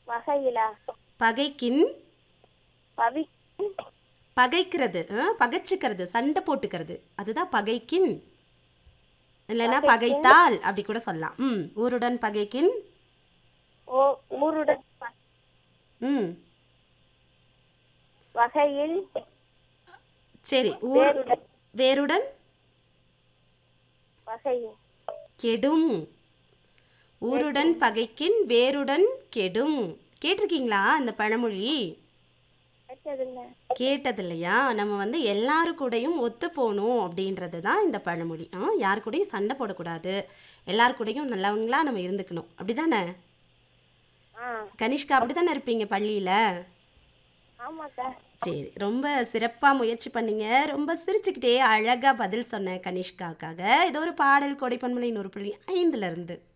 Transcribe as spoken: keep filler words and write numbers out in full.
வகையிலா பகைக்கின் பவி பகைக்கிறது ஆ, பகைச்சிக்கிறது சண்டை போட்டுக்கிறது அதுதான் பகைக்கின் இல்லைன்னா வகைக்கின் பகைத்தால் அப்படி கூட சொல்லலாம் ம் ஊருடன் பகைக்கின் ஓ ஊருடன் ப- ம் வகையில் சரி ஊர் வேருடன் வேருடன் வகையில் கெடும் ஊருடன் கேட்கும் பகைக்கின் வேருடன் கெடும் கேட்டிருக்கீங்களா இந்த பழமொழி கேட்டதில்ல. கேட்டது இல்லையா நம்ம வந்து எல்லாரு கூடயும் ஒத்து போகணும் அப்படின்றது தான் இந்த பழமொழி ஆ யாரு கூடயும் சண்டை போடக்கூடாது எல்லாரு கூடயும் நல்லவங்களா நம்ம இருந்துக்கணும் அப்படிதானே ஆ கனிஷ்கா அப்படி தானே இருப்பீங்க பள்ளியில் ஆமாக்கா. சரி ரொம்ப சிறப்பாக முயற்சி பண்ணீங்க ரொம்ப சிரிச்சுக்கிட்டே அழகாக பதில் சொன்னேன் கனிஷ்காக்காக இது ஒரு பாடல் கொடைப்பன்மலை நூறு புள்ளி ஐந்துல இருந்து